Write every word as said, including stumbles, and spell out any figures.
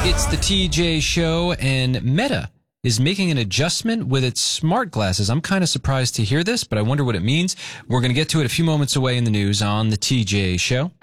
It's the T J Show, and Meta is making an adjustment with its smart glasses. I'm kind of surprised to hear this, but I wonder what it means. We're going to get to it a few moments away in the news on the T J Show.